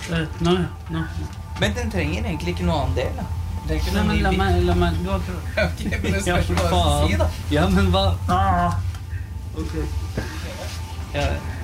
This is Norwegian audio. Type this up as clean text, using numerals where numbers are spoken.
Nå. Men den trenger egentlig ikke noe annen del, da. Nei, men la meg gå til det. Ok, men det spørs hva du skal si, da. Ja, men hva? Ok. Ja.